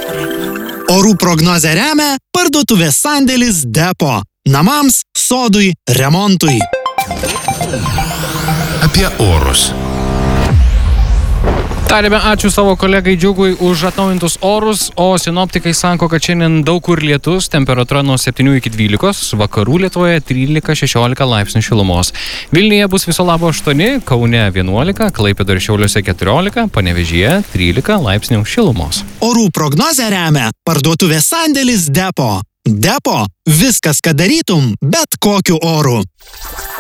Orų prognozę remia parduotuvės sandėlis Depo. Namams, sodui, remontui. Apie orus. Tarėme ačiū savo kolegai Džiugui už atnaujintus orus, o sinoptikai sako, kad šiandien daug kur lietus, temperatūra nuo 7 iki 12, vakarų Lietuvoje 13-16 laipsnių šilumos. Vilniuje bus viso labo 8, Kaune 11, Klaipėdoje ir Šiauliuose 14, Panevėžyje 13 laipsnių šilumos. Orų prognozę remia parduotuvės sandėlis Depo. Depo – viskas, ką darytum, bet kokiu oru.